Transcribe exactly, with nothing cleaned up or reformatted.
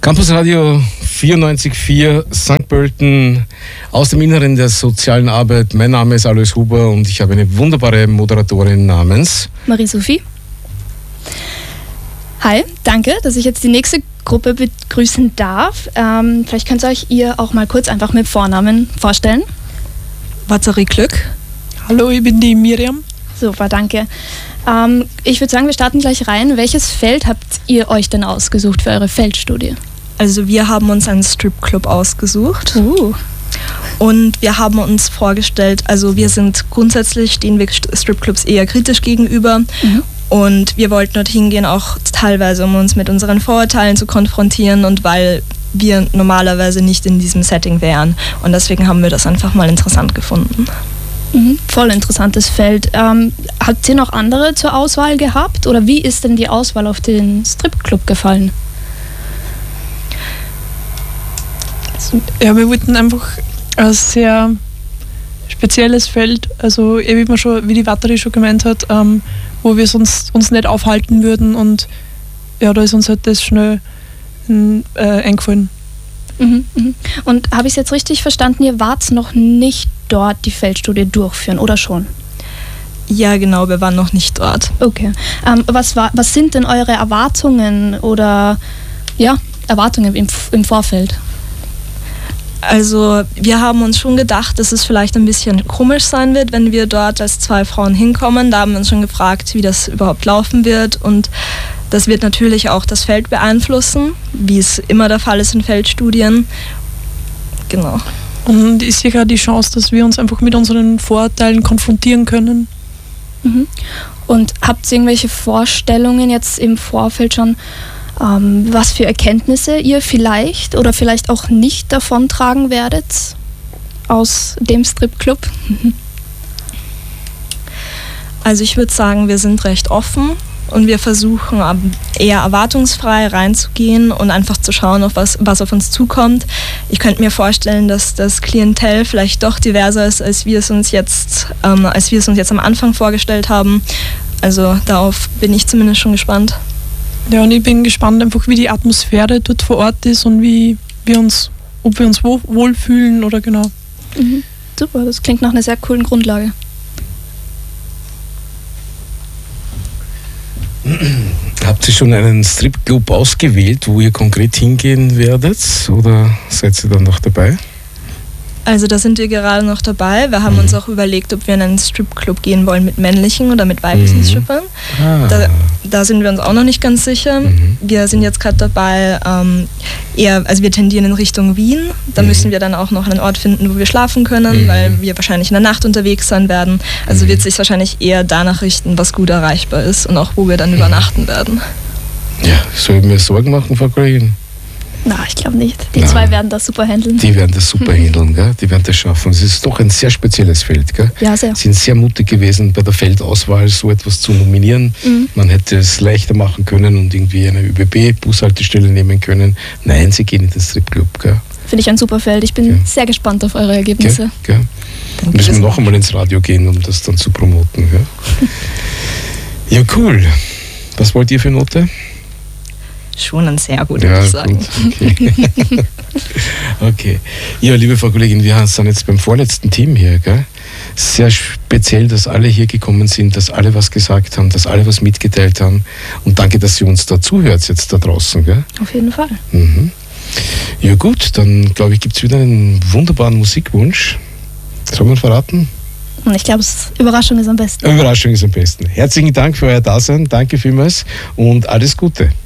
Campus Radio vierundneunzig Komma vier Sankt Pölten aus dem Inneren der sozialen Arbeit. Mein Name ist Alois Huber und ich habe eine wunderbare Moderatorin namens Marie-Sophie. Hi, danke, dass ich jetzt die nächste Gruppe begrüßen darf. Ähm, vielleicht könnt ihr euch ihr auch mal kurz einfach mit Vornamen vorstellen. Vatari Glück. Hallo, ich bin die Miriam. Super, danke. Ähm, ich würde sagen, wir starten gleich rein. Welches Feld habt ihr euch denn ausgesucht für eure Feldstudie? Also wir haben uns einen Stripclub ausgesucht. Uh. Und wir haben uns vorgestellt, also wir sind grundsätzlich, stehen wir Stripclubs eher kritisch gegenüber. Mhm. Und wir wollten dort hingehen, auch teilweise, um uns mit unseren Vorurteilen zu konfrontieren und weil wir normalerweise nicht in diesem Setting wären. Und deswegen haben wir das einfach mal interessant gefunden. Mhm, voll interessantes Feld. Ähm, habt ihr noch andere zur Auswahl gehabt? Oder wie ist denn die Auswahl auf den Stripclub gefallen? Ja, wir wollten einfach ein sehr spezielles Feld, also wie, man schon, wie die Vatari schon gemeint hat, ähm, wo wir sonst uns nicht aufhalten würden und ja, da ist uns halt das schnell äh, eingefallen. Mhm, mhm. Und habe ich es jetzt richtig verstanden, ihr wart noch nicht dort die Feldstudie durchführen, oder schon? Ja, genau, wir waren noch nicht dort. Okay. Ähm, was, war, was sind denn eure Erwartungen oder ja, Erwartungen im, im Vorfeld? Also wir haben uns schon gedacht, dass es vielleicht ein bisschen komisch sein wird, wenn wir dort als zwei Frauen hinkommen. Da haben wir uns schon gefragt, wie das überhaupt laufen wird. Und das wird natürlich auch das Feld beeinflussen, wie es immer der Fall ist in Feldstudien. Genau. Und ist hier gerade die Chance, dass wir uns einfach mit unseren Vorurteilen konfrontieren können. Mhm. Und habt ihr irgendwelche Vorstellungen jetzt im Vorfeld schon, ähm, was für Erkenntnisse ihr vielleicht oder vielleicht auch nicht davontragen werdet aus dem Stripclub? Also ich würde sagen, wir sind recht offen. Und wir versuchen eher erwartungsfrei reinzugehen und einfach zu schauen, auf was, was auf uns zukommt. Ich könnte mir vorstellen, dass das Klientel vielleicht doch diverser ist, als wir es uns jetzt, ähm, als wir es uns jetzt am Anfang vorgestellt haben. Also darauf bin ich zumindest schon gespannt. Ja, und ich bin gespannt einfach, wie die Atmosphäre dort vor Ort ist und wie wir uns, ob wir uns wohlfühlen oder genau. Mhm. Super, das klingt nach einer sehr coolen Grundlage. Habt ihr schon einen Stripclub ausgewählt, wo ihr konkret hingehen werdet? Oder seid ihr dann noch dabei? Also da sind wir gerade noch dabei. Wir haben mhm. uns auch überlegt, ob wir in einen Stripclub gehen wollen mit männlichen oder mit weiblichen mhm. Strippern. Ah. Da, da sind wir uns auch noch nicht ganz sicher. Mhm. Wir sind jetzt gerade dabei, ähm, eher, also wir tendieren in Richtung Wien. Da mhm. müssen wir dann auch noch einen Ort finden, wo wir schlafen können, mhm. weil wir wahrscheinlich in der Nacht unterwegs sein werden. Also mhm. wird sich wahrscheinlich eher danach richten, was gut erreichbar ist und auch wo wir dann mhm. übernachten werden. Ja, soll ich mir Sorgen machen, Frau Kollegin? Na, ich glaube nicht. Die Na, zwei werden das super handeln. Die werden das super handeln, gell? Die werden das schaffen. Es ist doch ein sehr spezielles Feld. Gell? Ja, sehr. Sie sind sehr mutig gewesen, bei der Feldauswahl so etwas zu nominieren. Mhm. Man hätte es leichter machen können und irgendwie eine Ö B B-Bushaltestelle nehmen können. Nein, sie gehen in den Stripclub. Gell? Finde ich ein super Feld. Ich bin ja. sehr gespannt auf eure Ergebnisse. Gell? Gell? Müssen wir noch einmal ins Radio gehen, um das dann zu promoten. Gell? Ja, cool. Was wollt ihr für Note? Schon ein sehr gut, ja, würde ich sagen. Gut. Okay. Okay. Ja, liebe Frau Kollegin, wir sind jetzt beim vorletzten Team hier. Gell? Sehr speziell, dass alle hier gekommen sind, dass alle was gesagt haben, dass alle was mitgeteilt haben. Und danke, dass ihr uns da zuhört jetzt da draußen. Gell? Auf jeden Fall. Mhm. Ja gut, dann glaube ich, gibt es wieder einen wunderbaren Musikwunsch. Soll man verraten? Ich glaube, Überraschung ist am besten. Überraschung ist am besten. Herzlichen Dank für euer Dasein. Danke vielmals und alles Gute.